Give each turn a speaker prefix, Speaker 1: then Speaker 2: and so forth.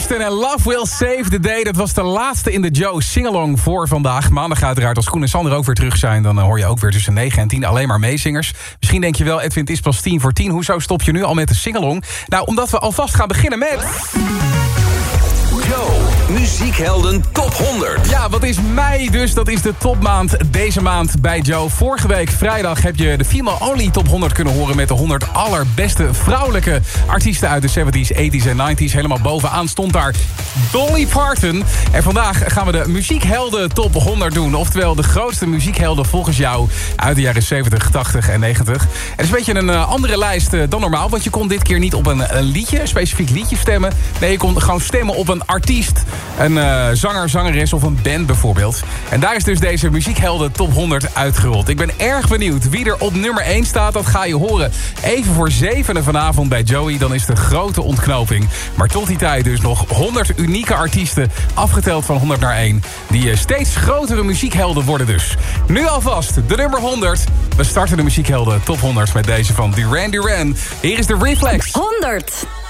Speaker 1: Houston en Love Will Save the Day. Dat was de laatste in de Joe Singalong voor vandaag. Maandag uiteraard als Koen en Sander ook weer terug zijn. Dan hoor je ook weer tussen 9 en 10 alleen maar meezingers. Misschien denk je wel, Edwin, het is pas 10 voor 10. Hoezo stop je nu al met de Singalong? Nou, omdat we alvast gaan beginnen met...
Speaker 2: Joe, muziekhelden top 100.
Speaker 1: Ja, wat is mei dus? Dat is de topmaand deze maand bij Joe. Vorige week vrijdag heb je de Female Only top 100 kunnen horen... met de 100 allerbeste vrouwelijke artiesten uit de 70s, 80s en 90s. Helemaal bovenaan stond daar Dolly Parton. En vandaag gaan we de muziekhelden top 100 doen. Oftewel de grootste muziekhelden volgens jou uit de jaren 70, 80 en 90. Het is een beetje een andere lijst dan normaal... want je kon dit keer niet op een liedje, een specifiek liedje stemmen. Nee, je kon gewoon stemmen op een artiest, een zanger, zangeres of een band bijvoorbeeld. En daar is dus deze muziekhelden top 100 uitgerold. Ik ben erg benieuwd wie er op nummer 1 staat. Dat ga je horen even voor 7 vanavond bij Joey. Dan is de grote ontknoping. Maar tot die tijd dus nog 100 unieke artiesten, afgeteld van 100 naar 1... die steeds grotere muziekhelden worden dus. Nu alvast de nummer 100. We starten de muziekhelden top 100 met deze van Duran Duran. Hier is de Reflex.
Speaker 3: 100.